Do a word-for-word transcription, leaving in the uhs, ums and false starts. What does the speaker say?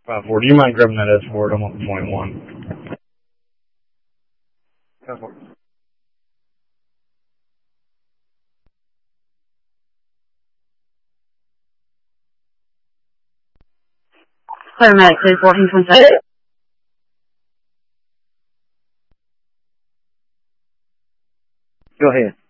five four. Do you mind grabbing that S Ford? I'm on the twenty-one. Go for it. Paramedic two fourteen twenty-seven. Go ahead.